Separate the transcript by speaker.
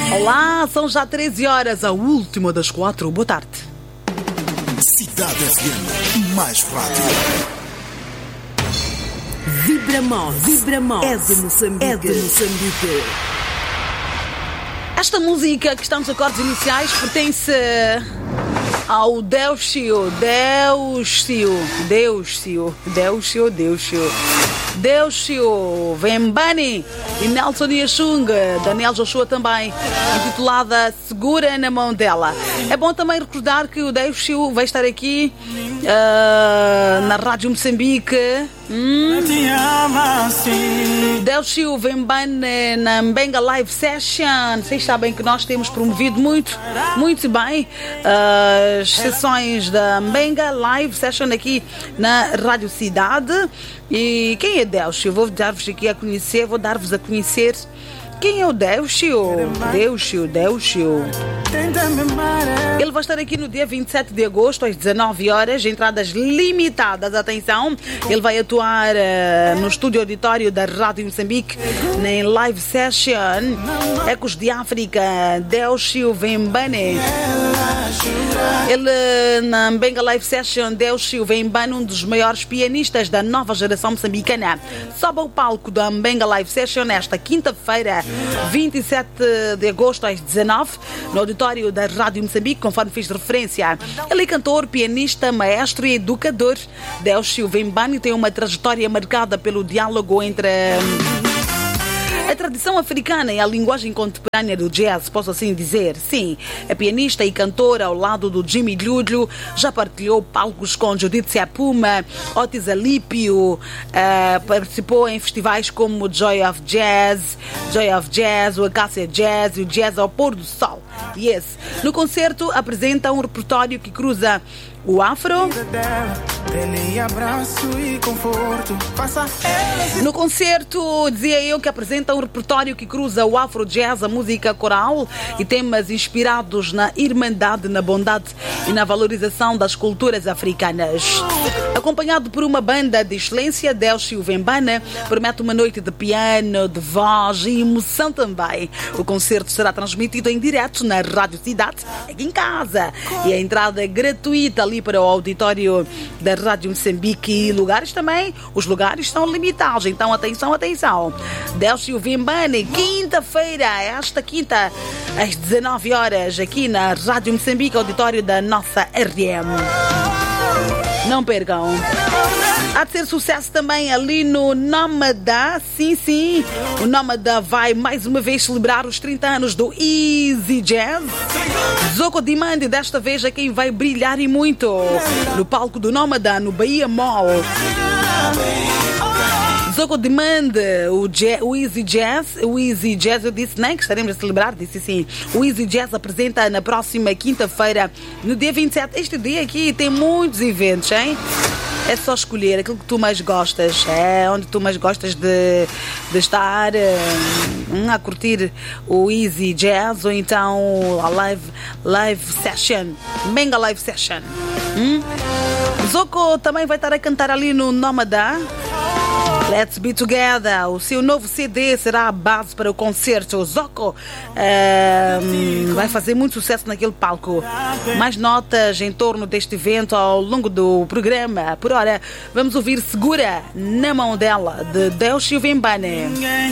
Speaker 1: Olá, são já 13 horas, a última das 4. Boa tarde.
Speaker 2: Cidade FM, mais rádio.
Speaker 3: Vibramós é de Moçambique.
Speaker 1: Esta música que está nos acordes iniciais pertence ao Delcio Vembani e Nelson Yashung, Daniel Joshua também, intitulada Segura na Mão Dela. É bom também recordar que o Delcio vai estar aqui na Rádio Moçambique. Delcio Vembani na Mbenga Live Session. Vocês sabem que nós temos promovido muito bem as sessões da Mbenga Live Session aqui na Rádio Cidade. E quem é Delcio? Vou dar-vos aqui a conhecer, vou-dar-vos a conhecer quem é o Delcio. Ele vai estar aqui no dia 27 de agosto, às 19 horas, entradas limitadas, atenção. Ele vai atuar no estúdio auditório da Rádio Moçambique, em live session, Ecos de África, Delcio Vembani. Ele, na Mbenga Live Session, Delcio Vembani, um dos maiores pianistas da nova geração moçambicana, sobe ao palco da Mbenga Live Session nesta quinta-feira, 27 de agosto, às 19, no auditório da Rádio Moçambique, conforme fiz referência. Ele é cantor, pianista, maestro e educador. Delcio Vembani tem uma trajetória marcada pelo diálogo entre a tradição africana e a linguagem contemporânea do jazz, posso assim dizer. Sim, é pianista e cantora ao lado do Jimmy Lulho, já partilhou palcos com Judith Seapuma, Otis Alípio, participou em festivais como Joy of Jazz, o Acacia Jazz e o Jazz ao Pôr do Sol. Yes. No concerto apresenta um repertório que cruza o afro. No concerto, dizia eu, que apresenta um repertório que cruza o afro jazz, a música coral e temas inspirados na irmandade, na bondade e na valorização das culturas africanas. Acompanhado por uma banda de excelência, Delcio Vembani promete uma noite de piano, de voz e emoção também. O concerto será transmitido em direto na Rádio Cidade, aqui em casa, e a entrada é gratuita ali para o auditório da Rádio Moçambique. E lugares também, os lugares são limitados, então atenção. Delcio Vembani, quinta-feira, esta quinta, às 19 horas, aqui na Rádio Moçambique, auditório da nossa RM. Não percam. Há de ser sucesso também ali no Nómada. Sim, o Nómada vai mais uma vez celebrar os 30 anos do Easy Jazz. Zoco Demand, desta vez é quem vai brilhar e muito no palco do Nómada, no Bahia Mall. Zoco Demand, o Easy Jazz, eu disse nem que estaremos a celebrar, disse sim. O Easy Jazz apresenta na próxima quinta-feira, no dia 27. Este dia aqui tem muitos eventos, hein? É só escolher aquilo que tu mais gostas, onde tu mais gostas de estar a curtir o Easy Jazz ou então a live session, Mbenga Live Session. Zoco também vai estar a cantar ali no Nómada. Let's Be Together, o seu novo CD será a base para o concerto. O Zoco vai fazer muito sucesso naquele palco. Mais notas em torno deste evento ao longo do programa. Por hora, vamos ouvir Segura na Mão Dela, de Delcio Vembani.